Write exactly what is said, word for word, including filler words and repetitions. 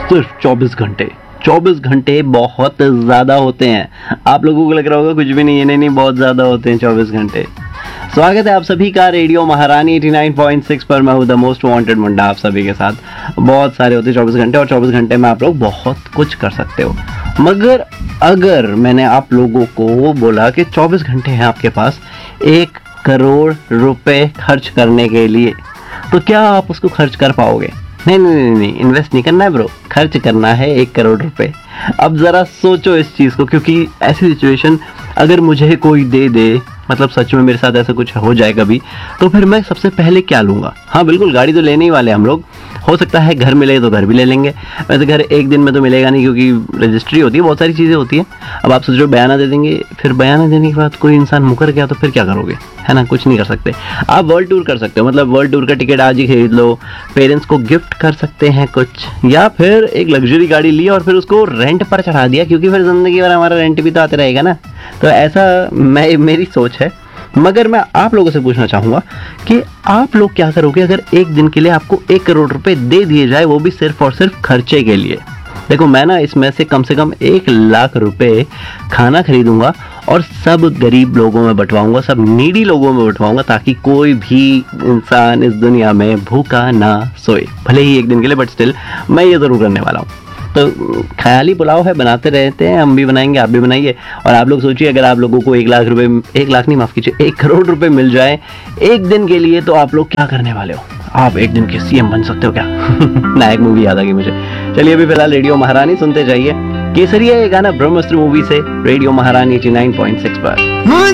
सिर्फ चौबीस घंटे। चौबीस घंटे बहुत ज्यादा होते हैं। आप लोगों को लग रहा होगा कुछ भी नहीं है, नहीं नहीं बहुत ज्यादा होते हैं चौबीस घंटे। स्वागत है आप सभी का रेडियो महारानी नवासी पॉइंट सिक्स पर। मैं हूं द मोस्ट वांटेड मुंडा आप सभी के साथ। बहुत सारे होते हैं चौबीस घंटे, और चौबीस घंटे में आप लोग बहुत कुछ कर सकते हो। मगर अगर मैंने आप लोगों को बोला कि चौबीस घंटे हैं आपके पास एक करोड़ रुपए खर्च करने के लिए, तो क्या आप उसको खर्च कर पाओगे? नहीं नहीं नहीं नहीं इन्वेस्ट नहीं करना है ब्रो, खर्च करना है एक करोड़ रुपए। अब जरा सोचो इस चीज को, क्योंकि ऐसी सिचुएशन अगर मुझे कोई दे दे, मतलब सच में मेरे साथ ऐसा कुछ हो जाए कभी, तो फिर मैं सबसे पहले क्या लूंगा? हाँ बिल्कुल, गाड़ी तो लेने ही वाले हम लोग। हो सकता है घर मिले तो घर भी ले लेंगे। वैसे घर एक दिन में तो मिलेगा नहीं, क्योंकि रजिस्ट्री होती है, बहुत सारी चीज़ें होती हैं। अब आप सोचो बयाना दे देंगे, फिर बयाना देने के बाद कोई इंसान मुकर गया तो फिर क्या करोगे? है ना, कुछ नहीं कर सकते। आप वर्ल्ड टूर कर सकते हो, मतलब वर्ल्ड टूर का टिकट आज ही खरीद लो, पेरेंट्स को गिफ्ट कर सकते हैं कुछ, या फिर एक लग्जरी गाड़ी ली और फिर उसको रेंट पर चढ़ा दिया, क्योंकि फिर जिंदगी भर हमारा रेंट भी तो आते रहेगा ना। तो ऐसा मैं मेरी सोच है। मगर मैं आप लोगों से पूछना चाहूंगा कि आप लोग क्या करोगे अगर एक दिन के लिए आपको एक करोड़ रुपए दे दिए जाए, वो भी सिर्फ और सिर्फ खर्चे के लिए? देखो, मैं ना इसमें से कम से कम एक लाख रुपए खाना खरीदूंगा और सब गरीब लोगों में बंटवाऊंगा, सब नीडी लोगों में बंटवाऊंगा, ताकि कोई भी इंसान इस दुनिया में भूखा ना सोए, भले ही एक दिन के लिए, बट स्टिल मैं ये जरूर करने वाला हूँ। तो ख्याली पुलाव है, बनाते रहते हैं, हम भी बनाएंगे, आप भी बनाइए। और आप लोग सोचिए, अगर आप लोगों को एक लाख रुपए, एक लाख नहीं माफ कीजिए, एक करोड़ रुपए मिल जाए एक दिन के लिए, तो आप लोग क्या करने वाले हो? आप एक दिन के सीएम बन सकते हो क्या? नायक मूवी याद आ गई मुझे। चलिए अभी फिलहाल रेडियो महारानी सुनते जाइए। केसरिया ये गाना ब्रह्मास्त्र मूवी से, रेडियो महारानी नवासी पॉइंट सिक्स पर।